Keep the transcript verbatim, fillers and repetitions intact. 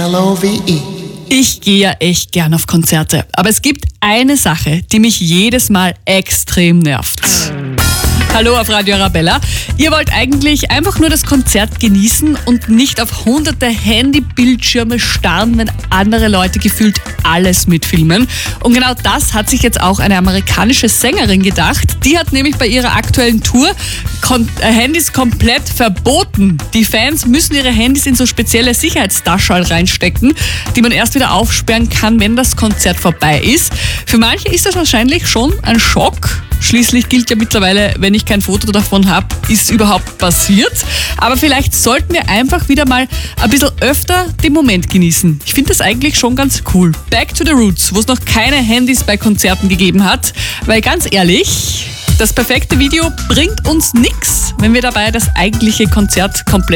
L O V E. Ich gehe ja echt gern auf Konzerte, aber es gibt eine Sache, die mich jedes Mal extrem nervt. Hallo auf Radio Arabella. Ihr wollt eigentlich einfach nur das Konzert genießen und nicht auf hunderte Handybildschirme starren, wenn andere Leute gefühlt alles mitfilmen. Und genau das hat sich jetzt auch eine amerikanische Sängerin gedacht. Die hat nämlich bei ihrer aktuellen Tour Kon- äh, Handys komplett verboten. Die Fans müssen ihre Handys in so spezielle Sicherheitstaschen reinstecken, die man erst wieder aufsperren kann, wenn das Konzert vorbei ist. Für manche ist das wahrscheinlich schon ein Schock. Schließlich gilt ja mittlerweile, wenn ich kein Foto davon habe, ist überhaupt passiert. Aber vielleicht sollten wir einfach wieder mal ein bisschen öfter den Moment genießen. Ich finde das eigentlich schon ganz cool. Back to the Roots, wo es noch keine Handys bei Konzerten gegeben hat. Weil ganz ehrlich, das perfekte Video bringt uns nichts, wenn wir dabei das eigentliche Konzert komplett